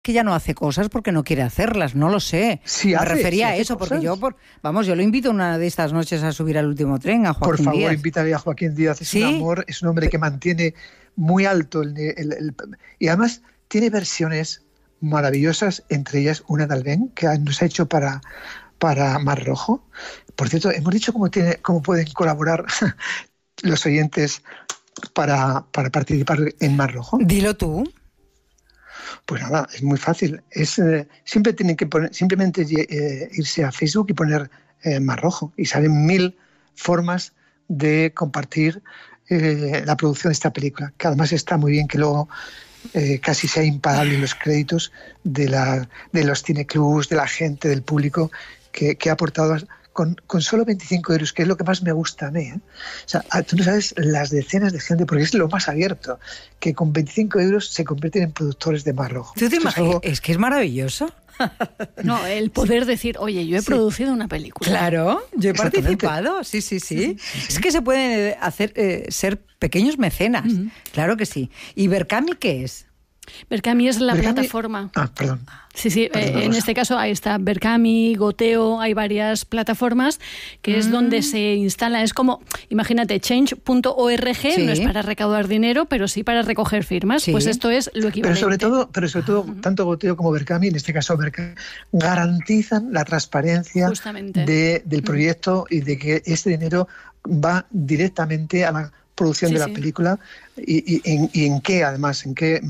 que ya no hace cosas porque no quiere hacerlas, no lo sé. Sí, me refería a eso, cosas. porque yo lo invito una de estas noches a subir al último tren, a Joaquín Díaz. Por favor, invítale a Joaquín Díaz, es un amor, es un hombre que mantiene muy alto y además tiene versiones maravillosas, entre ellas una de Alben, que nos ha hecho para Mar Rojo. Por cierto, hemos dicho cómo pueden colaborar los oyentes para participar en Mar Rojo. Dilo tú. Pues nada, es muy fácil. Siempre tienen que simplemente irse a Facebook y poner Mar Rojo y salen 1000 formas de compartir la producción de esta película, que además está muy bien que luego casi sea impagable los créditos de los cineclubs, de la gente, del público que ha aportado con solo 25 euros, que es lo que más me gusta a mí. O sea, tú no sabes las decenas de gente, porque es lo más abierto, que con 25 euros se convierten en productores de Mar Rojo. ¿Tú te imaginas? Es que es maravilloso. No, el poder decir, oye, yo he producido una película. Claro, yo he participado, sí. Es que se pueden hacer ser pequeños mecenas, claro que sí. ¿Y Berkami qué es? Berkami es la plataforma. Perdón. Sí, en este caso ahí está Berkami, Goteo, hay varias plataformas que es donde se instala, es como, imagínate, change.org, no es para recaudar dinero, pero sí para recoger firmas, pues esto es lo equivalente. Pero sobre todo tanto Goteo como Berkami, en este caso Berkami, garantizan la transparencia del proyecto y de que este dinero va directamente a la producción de la película y en qué, además, en qué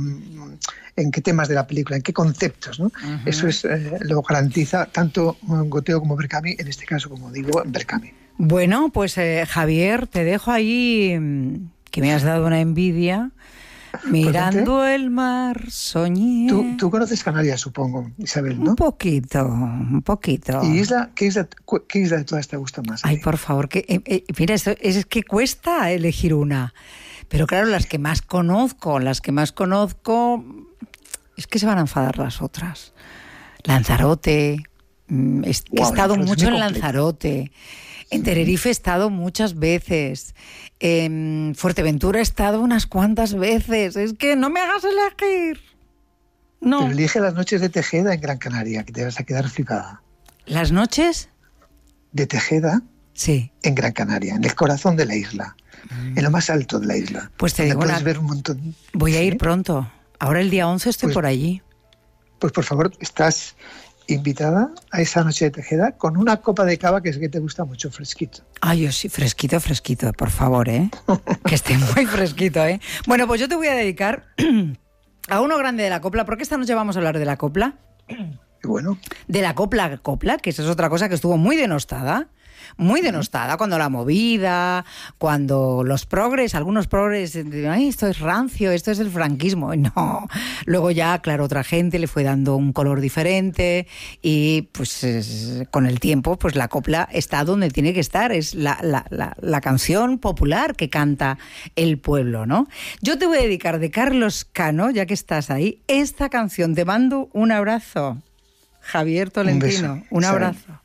temas de la película, en qué conceptos, ¿no? Eso lo garantiza tanto Goteo como Berkami, en este caso, como digo, Berkami. Bueno, pues Javier, te dejo ahí, que me has dado una envidia. Mirando el mar, soñé. Tú conoces Canarias, supongo, Isabel, ¿no? Un poquito. ¿Y qué isla de todas te gusta más? Ay, por favor, mira, es que cuesta elegir una. Pero claro, las que más conozco, es que se van a enfadar las otras. Lanzarote, he estado mucho en Lanzarote. En Tenerife he estado muchas veces. En Fuerteventura he estado unas cuantas veces. Es que no me hagas elegir. No. Pero elige las noches de Tejeda en Gran Canaria, que te vas a quedar flipada. ¿Las noches? De Tejeda en Gran Canaria, en el corazón de la isla, en lo más alto de la isla. Pues te digo, puedes ver un montón. Voy a ir pronto. Ahora el día 11 estoy por allí. Pues por favor, estás invitada a esa noche de Tejeda con una copa de cava que es que te gusta mucho, fresquito. Ay, yo sí, fresquito, por favor, que esté muy fresquito, Bueno, pues yo te voy a dedicar a uno grande de la copla, porque esta noche vamos a hablar de la copla. Bueno. De la copla, que esa es otra cosa que estuvo muy denostada, cuando la movida, cuando algunos progres, ay, esto es rancio, esto es el franquismo. No, luego ya, claro, otra gente le fue dando un color diferente y pues con el tiempo pues la copla está donde tiene que estar, es la canción popular que canta el pueblo, ¿no? Yo te voy a dedicar de Carlos Cano, ya que estás ahí, esta canción. Te mando un abrazo, Javier Tolentino, un abrazo.